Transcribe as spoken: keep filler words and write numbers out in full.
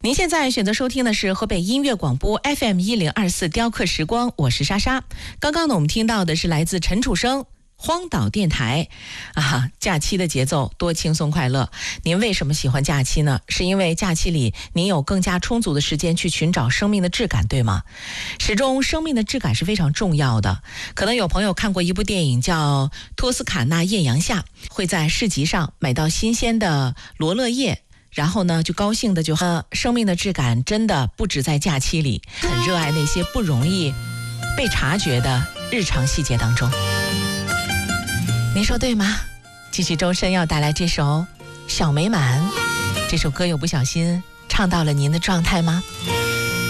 您现在选择收听的是河北音乐广播 F M 一零二四雕刻时光，我是莎莎。刚刚呢，我们听到的是来自陈楚生荒岛电台啊，假期的节奏多轻松快乐。您为什么喜欢假期呢？是因为假期里您有更加充足的时间去寻找生命的质感，对吗？始终生命的质感是非常重要的。可能有朋友看过一部电影叫《托斯卡纳艳阳下》，会在市集上买到新鲜的罗勒叶，然后呢，就高兴的就喝。生命的质感真的不止在假期里，很热爱那些不容易被察觉的日常细节当中。您说对吗？继续周深要带来这首《小美满》，这首歌有不小心唱到了您的状态吗？